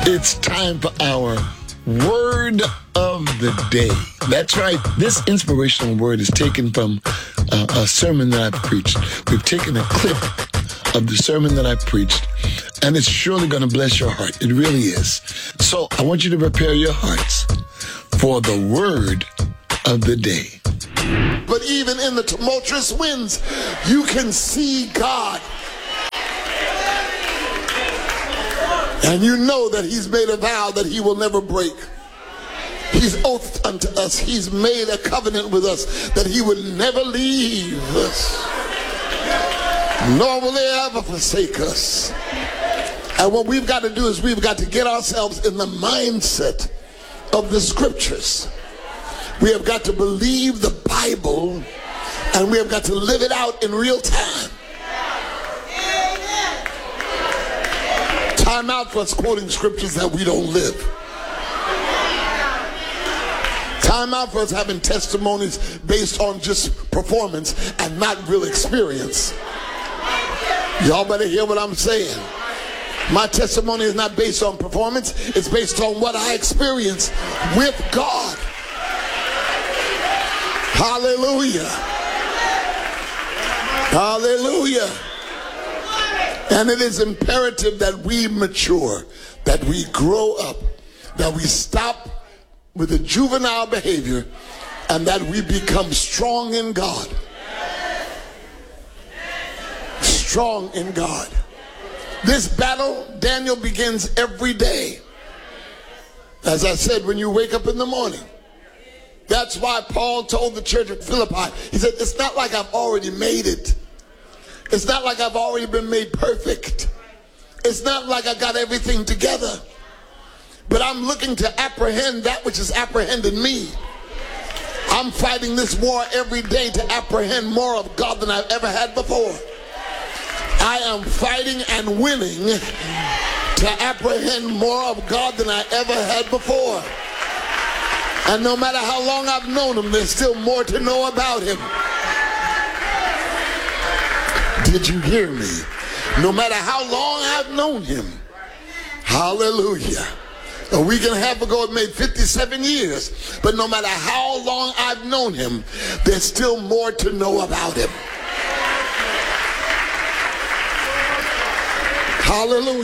It's time for our word of the day. That's right. This inspirational word is taken from a sermon that I've preached. We've taken a clip of the sermon that I preached, and it's surely going to bless your heart. It really is. So I want you to prepare your hearts for the word of the day. But even in the tumultuous winds, you can see God. And you know that he's made a vow that he will never break. He's oathed unto us. He's made a covenant with us that he would never leave us, nor will he ever forsake us. And what we've got to do is we've got to get ourselves in the mindset of the scriptures. We have got to believe the Bible, and we have got to live it out in real time. Time out for us quoting scriptures that we don't live. Time out for us having testimonies based on just performance and not real experience. Y'all better hear what I'm saying. My testimony is not based on performance. It's based on what I experienced with God. Hallelujah. Hallelujah. And it is imperative that we mature, that we grow up, that we stop with the juvenile behavior, and that we become strong in God. Strong in God. This battle, Daniel, begins every day. As I said, when you wake up in the morning. That's why Paul told the church at Philippi, he said, it's not like I've already made it. It's not like I've already been made perfect. It's not like I got everything together. But I'm looking to apprehend that which has apprehended me. I'm fighting this war every day to apprehend more of God than I've ever had before. I am fighting and winning to apprehend more of God than I ever had before. And no matter how long I've known him, there's still more to know about him. Did you hear me? No matter how long I've known him. Hallelujah. A week and a half ago it made 57 years. But no matter how long I've known him, there's still more to know about him. Hallelujah.